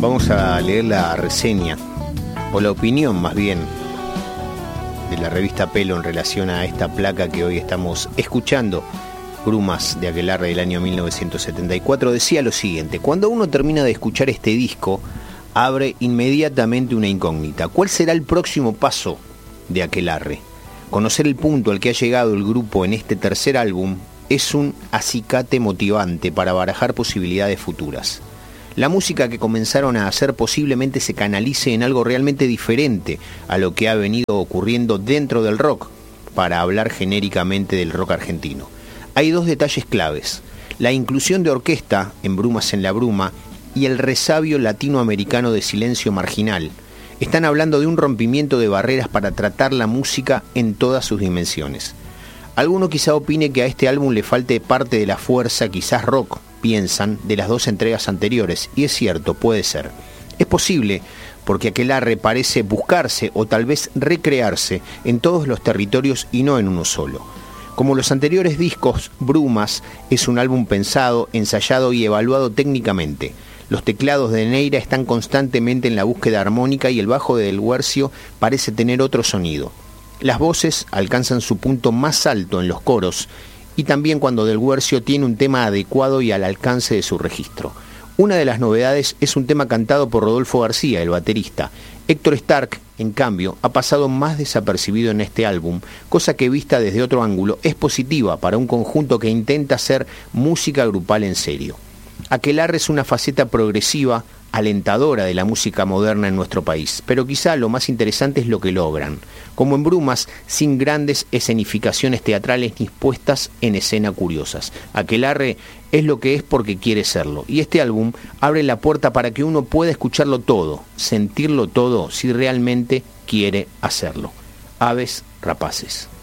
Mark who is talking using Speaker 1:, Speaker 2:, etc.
Speaker 1: Vamos a leer la reseña, o la opinión más bien, de la revista Pelo en relación a esta placa que hoy estamos escuchando, Brumas de Aquelarre del año 1974. Decía lo siguiente: cuando uno termina de escuchar este disco, abre inmediatamente una incógnita. ¿Cuál será el próximo paso de Aquelarre? Conocer el punto al que ha llegado el grupo en este tercer álbum es un acicate motivante para barajar posibilidades futuras. La música que comenzaron a hacer posiblemente se canalice en algo realmente diferente a lo que ha venido ocurriendo dentro del rock, para hablar genéricamente del rock argentino. Hay dos detalles claves: la inclusión de orquesta en Brumas en la Bruma y el resabio latinoamericano de Silencio Marginal. Están hablando de un rompimiento de barreras para tratar la música en todas sus dimensiones. Alguno quizá opine que a este álbum le falte parte de la fuerza, quizás rock, piensan, de las dos entregas anteriores, y es cierto, puede ser. Es posible, porque Aquelarre parece buscarse o tal vez recrearse en todos los territorios y no en uno solo. Como los anteriores discos, Brumas es un álbum pensado, ensayado y evaluado técnicamente. Los teclados de Neira están constantemente en la búsqueda armónica y el bajo de Del Guercio parece tener otro sonido. Las voces alcanzan su punto más alto en los coros y también cuando Del Guercio tiene un tema adecuado y al alcance de su registro. Una de las novedades es un tema cantado por Rodolfo García, el baterista. Héctor Stark, en cambio, ha pasado más desapercibido en este álbum, cosa que vista desde otro ángulo es positiva para un conjunto que intenta hacer música grupal en serio. Aquelarre es una faceta progresiva, alentadora de la música moderna en nuestro país, pero quizá lo más interesante es lo que logran, como en Brumas, sin grandes escenificaciones teatrales ni puestas en escena curiosas. Aquelarre es lo que es porque quiere serlo, y este álbum abre la puerta para que uno pueda escucharlo todo, sentirlo todo, si realmente quiere hacerlo. Aves rapaces.